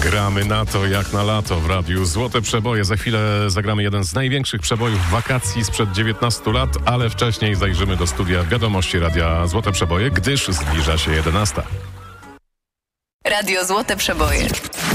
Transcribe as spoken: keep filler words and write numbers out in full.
Gramy na to jak na lato w radiu Złote Przeboje. Za chwilę zagramy jeden z największych przebojów wakacji sprzed dziewiętnastu lat, ale wcześniej zajrzymy do studia wiadomości radia Złote Przeboje, gdyż zbliża się jedenasta. Radio Złote Przeboje.